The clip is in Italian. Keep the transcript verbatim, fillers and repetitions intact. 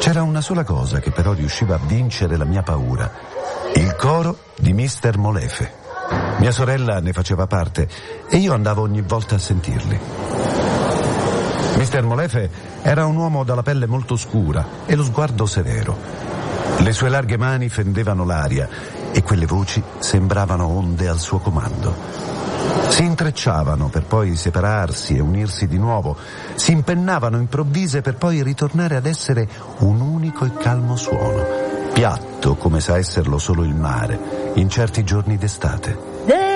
C'era una sola cosa che però riusciva a vincere la mia paura: il coro di mister Molefe. Mia sorella ne faceva parte e io andavo ogni volta a sentirli. mister Molefe era un uomo dalla pelle molto scura e lo sguardo severo. Le sue larghe mani fendevano l'aria e quelle voci sembravano onde al suo comando. Si intrecciavano per poi separarsi e unirsi di nuovo, si impennavano improvvise per poi ritornare ad essere un unico e calmo suono, piatto come sa esserlo solo il mare in certi giorni d'estate.